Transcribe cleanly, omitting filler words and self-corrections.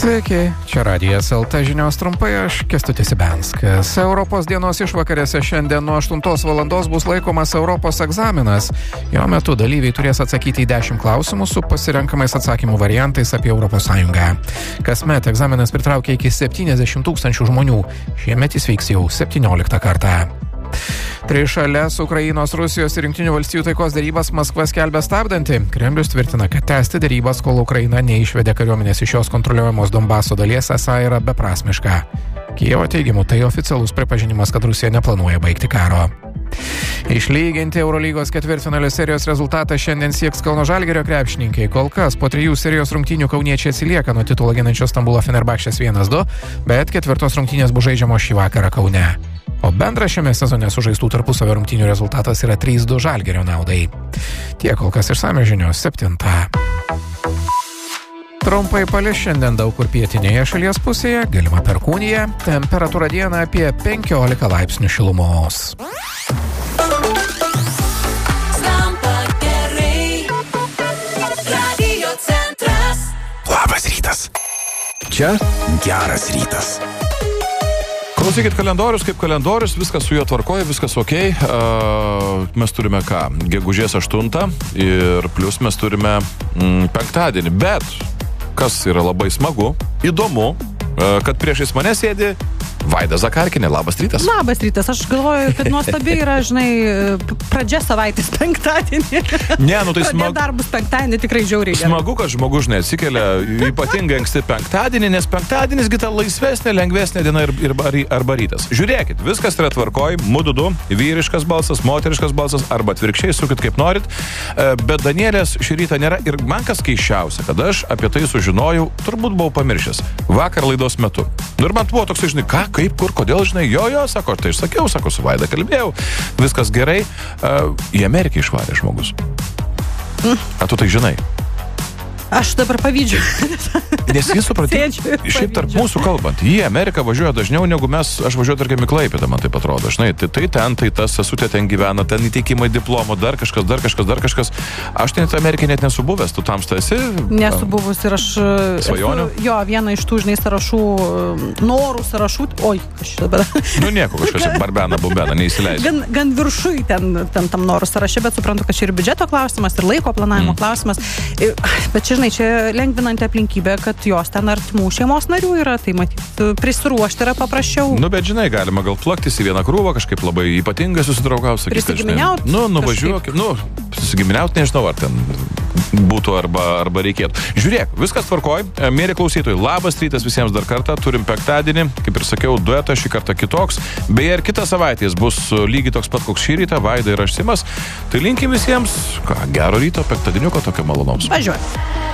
Sveiki, čia Radijas LT žinios trumpai, aš Kęstutis Ibenskas. Europos dienos išvakarėse šiandien nuo 8 valandos bus laikomas Europos egzaminas. Jo metu dalyviai turės atsakyti į 10 klausimų su pasirenkamais atsakymų variantais apie Europos Sąjungą. Kasmet egzaminas pritraukia iki 70 000 žmonių. Šiemet jis vyks jau 17 kartą. Trišalės Ukrainos, Rusijos ir Jungtinių valstijų taikos derybas Maskva skelbia stabdanti. Kremlius tvirtina, kad tęsti derybas, kol Ukraina neišvedė kariuomenės iš jos kontroliuojamos Donbaso dalies, esą yra beprasmiška. Kijevo teigimu, tai oficialus pripažinimas, kad Rusija neplanuoja baigti karo. Išlyginti Eurolygos ketvirtfinalio serijos rezultatą šiandien sieks Kauno Žalgirio krepšininkai. Kol kas po 3 serijos rungtynių kauniečiai atsilieka nuo titulą ginančio Stambulo Fenerbahčės 1-2, bet ketvirtos rungtynės bus žaidžiamos šį vakarą Kaune. O bendras šiame sezone sužaistų tarpusavio rungtynių rezultatas yra 3-2 Žalgirio naudai. Tiek kol kas išsamios žinios 7. Trumpai palis šiandien daug kur pietinėje šalies pusėje, galima perkūnija, temperatūra dieną apie 15 laipsnių šilumos. Labas rytas. Čia geras rytas. Klausykit, kalendorius kaip kalendorius, viskas su juo tvarkoja, viskas okei. Mes turime ką? Gegužės 8 ir plus mes turime penktadienį. Bet, kas yra labai smagu, įdomu, kad priešais mane sėdi Vaida Zakarkinė. Labas rytas. Labas rytas. Aš galvoju, kad nuostabi yra, pradžia savaitės penktadienį. Ne, nu tai smagu. Darbus penktadienį tikrai žiauriai gerai. Smagu, kad žmogus, atsikelia ypatingai anksti penktadienį, nes penktadienis ta laisvesnė, lengvesnė diena arba rytas. Žiūrėkit, viskas yra tvarkoj, mudu, vyriškas balsas, moteriškas balsas, arba atvirkščiai, sukit kaip norit, bet Danielės šį rytą nėra ir man kas keisčiausia, kad aš apie tai sužinojau, turbūt buvau pamiršęs, vakar laidos metu. Ir man buvo toks, kaip, kur, kodėl, jo, sako, aš tai išsakiau, sako, su Vaida kalbėjau, viskas gerai, į Ameriką išvarė žmogus. A tu tai žinai? Aš dabar pavydžiu. Nes jis supratė, šiaip tarp mūsų kalbant, į Ameriką važiuoja dažniau negu aš važiuoju, tarkim, į Klaipėdą, man taip atrodo. Žinai, tai ten, tai tas, sesutė ten gyvena, ten įteikimai diplomo, dar kažkas. Aš ten Amerikai net nesu buvęs, tu tamsta esi? Nesu buvus ir aš... Svajonių? Jo, viena iš tų, sąrašų, norų sąrašų, oi, aš dabar... Nu nieko, kažkas barbena, bubena, neįsileidžia. Gan viršui tam norų sąraše, bet suprantu, kad čia ir biudžeto klausimas, ir laiko planavimo klausimas. Bet žinai, čia lengvinanti aplinkybė, kad jos ten artimų šeimos narių yra, tai matyt, prisiruošti yra paprasčiau. Nu, bet žinai, galima gal plaktis į vieną krūvą, kažkaip labai ypatingai susidraugauti. Prisigiminiaut? Nuvažiuok, prisigiminiaut, nežinau, ar ten būtų arba reikėtų. Žiūrėk, viskas tvarkoj, mėly klausytojai, labas rytas visiems dar kartą, turim penktadienį, kaip ir sakiau, duetas šį kartą kitoks, beje ir kitą savaitę jis bus lygiai toks pat koks šį rytą, Vaida ir aš Simas, tai linkim visiems, gero ryto, penktadieniuko tokio malonaus. Važiuoju.